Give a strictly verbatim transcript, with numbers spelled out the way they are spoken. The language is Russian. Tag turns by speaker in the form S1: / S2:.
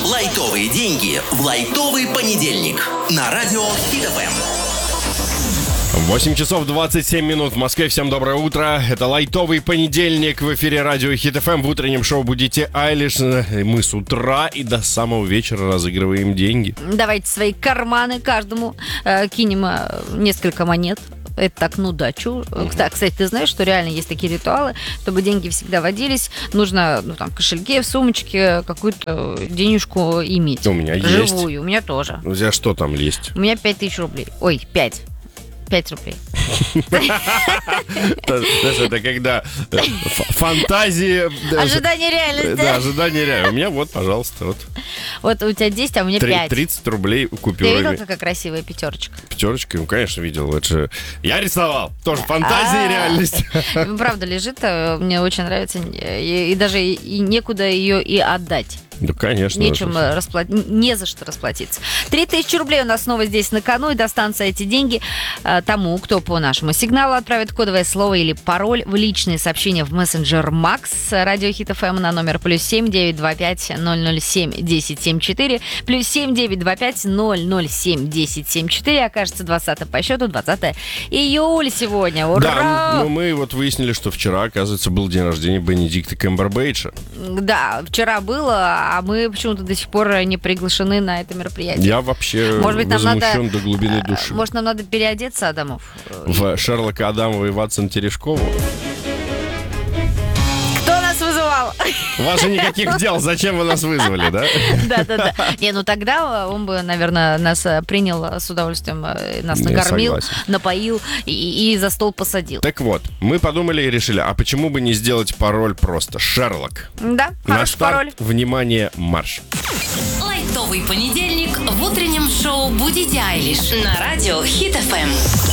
S1: Лайтовые деньги в лайтовый понедельник. На радио Хит эф эм.
S2: восемь часов двадцать семь минут в Москве. Всем доброе утро. Это лайтовый понедельник в эфире радио Хит эф эм. В утреннем шоу «Будите Айлиш». Мы с утра и до самого вечера разыгрываем деньги.
S3: Давайте свои карманы каждому э, кинем э, несколько монет. Это так, ну да, чу. Uh-huh. Кстати, ты знаешь, что реально есть такие ритуалы, чтобы деньги всегда водились, нужно, ну, там, в кошельке, в сумочке какую-то денежку иметь.
S2: У меня
S3: живую.
S2: есть.
S3: Живую, у меня тоже.
S2: У тебя что там есть?
S3: У меня пять тысяч рублей. Ой, пять. Пять рублей.
S2: Знаешь, это когда фантазии...
S3: Ожидание реальности.
S2: Да, ожидание реальности. У меня вот, пожалуйста, вот.
S3: Вот у тебя десять, а у меня пять.
S2: тридцать рублей купюрами.
S3: Ты видел, какая красивая пятерочка?
S2: Пятерочка, ну, конечно, видел. Это же... Я рисовал. Тоже фантазия и реальность.
S3: Правда, лежит. Мне очень нравится. И даже и некуда ее и отдать.
S2: Да, конечно.
S3: Нечем расплатиться, не за что расплатиться. Три тысячи рублей у нас снова здесь на кону, и достанутся эти деньги э, тому, кто по нашему сигналу отправит кодовое слово или пароль в личные сообщения в мессенджер Макс радио Хит эф эм на номер плюс семь девять два пять ноль ноль семь десять семь четыре, плюс семь девять два пять ноль ноль семь десять семь четыре. Окажется двадцатое по счету, двадцатое июля сегодня. Ура!
S2: Да, но мы вот выяснили, что вчера, оказывается, был день рождения Бенедикта Камбербэтча.
S3: Да, вчера было, а мы почему-то до сих пор не приглашены на это мероприятие.
S2: Я вообще
S3: может быть, нам
S2: возмущен
S3: надо,
S2: до глубины души.
S3: Может, нам надо переодеться, Адамов?
S2: В Шерлока Адамова и Ватсон Терешкову?
S3: Кто нас вызывал?
S2: У вас же никаких дел, зачем вы нас вызвали, да?
S3: Да-да-да. Не, ну тогда он бы, наверное, нас принял с удовольствием, нас накормил, напоил и, и за стол посадил.
S2: Так вот, мы подумали и решили, а почему бы не сделать пароль просто Шерлок?
S3: Да, хороший пароль.
S2: Внимание, марш.
S4: Лайтовый понедельник в утреннем шоу «Будите Айлиш» на радио Хит эф эм.